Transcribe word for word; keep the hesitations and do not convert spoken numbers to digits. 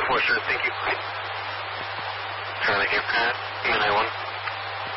four, sir. Thank you. Charlie Air Pat, nine one.